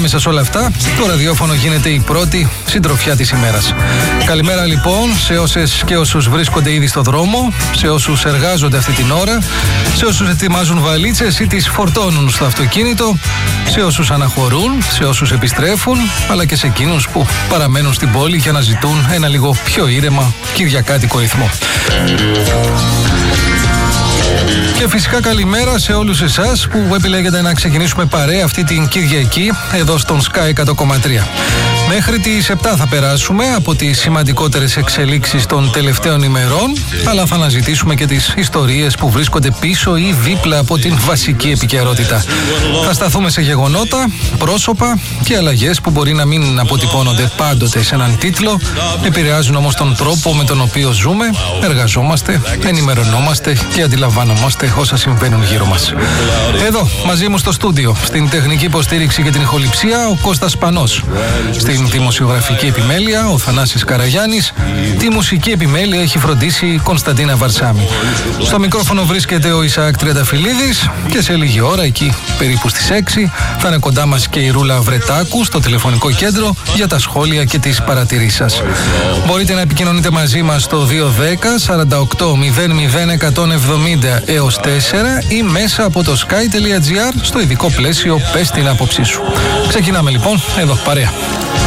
ανάμεσα σε όλα αυτά, το ραδιόφωνο γίνεται η πρώτη συντροφιά της ημέρας. Καλημέρα λοιπόν σε όσες και όσους βρίσκονται ήδη στο δρόμο, σε όσους εργάζονται αυτή την ώρα, σε όσους ετοιμάζουν βαλίτσες ή τις φορτώνουν στο αυτοκίνητο, σε όσους αναχωρούν, σε όσους επιστρέφουν, αλλά και σε εκείνους που παραμένουν στην πόλη για να ζητούν ένα λίγο πιο ήρεμα κυριακάτικο ρυθμό. Και φυσικά καλημέρα σε όλους εσάς που επιλέγετε να ξεκινήσουμε παρέα αυτή την Κυριακή εδώ στον Sky 100,3. Μέχρι τις 7 θα περάσουμε από τις σημαντικότερες εξελίξεις των τελευταίων ημερών, αλλά θα αναζητήσουμε και τις ιστορίες που βρίσκονται πίσω ή δίπλα από την βασική επικαιρότητα. Θα σταθούμε σε γεγονότα, πρόσωπα και αλλαγές που μπορεί να μην αποτυπώνονται πάντοτε σε έναν τίτλο, επηρεάζουν όμως τον τρόπο με τον οποίο ζούμε, εργαζόμαστε, ενημερωνόμαστε και αντιλαμβανόμαστε όσα συμβαίνουν γύρω μας. Εδώ, μαζί μου στο στούντιο, στην τεχνική υποστήριξη και την ηχοληψία, ο Κώστας Πανός. Στην δημοσιογραφική επιμέλεια, ο Θανάσης Καραγιάννης. Τη μουσική επιμέλεια έχει φροντίσει η Κωνσταντίνα Βαρσάμι. Στο μικρόφωνο βρίσκεται ο Ισαάκ Τριανταφυλλίδης και σε λίγη ώρα, εκεί περίπου στις 6, θα είναι κοντά μας και η Ρούλα Βρετάκου στο τηλεφωνικό κέντρο για τα σχόλια και τις παρατηρήσεις σας. Μπορείτε να επικοινωνείτε μαζί μας στο 210 48 00 170 έως 4 ή μέσα από το sky.gr στο ειδικό πλαίσιο «Πες την άποψή σου». Ξεκινάμε λοιπόν εδώ, παρέα.